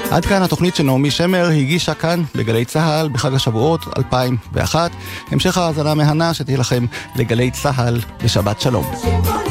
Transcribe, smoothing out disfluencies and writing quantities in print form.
עד כאן התוכנית שנעמי שמר הגישה כאן בגלי צהל בחג השבועות 2001. המשך ההאזנה מהנה שתהיה לכם לגלי צהל בשבת שלום.